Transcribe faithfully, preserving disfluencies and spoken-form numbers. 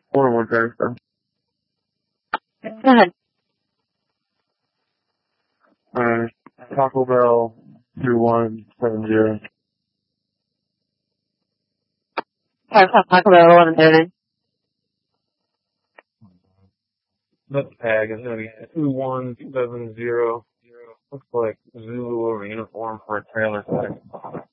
One more time, sir. Go ahead. Alright. Taco Bell two one seven zero. Taco Bell eleven thirty. That tag is going to be two one seven zero. Looks like Zulu over uniform for a trailer tag.